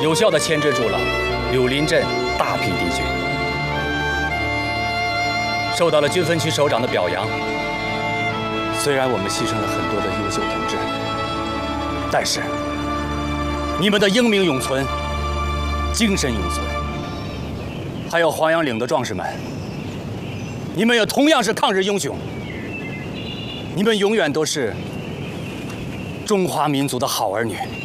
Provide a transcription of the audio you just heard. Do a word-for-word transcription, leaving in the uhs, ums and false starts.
有效地牵制住了柳林镇大批敌军，受到了军分区首长的表扬。虽然我们牺牲了很多的优秀同志，但是你们的英名永存，精神永存。还有黄杨岭的壮士们，你们也同样是抗日英雄，你们永远都是中华民族的好儿女。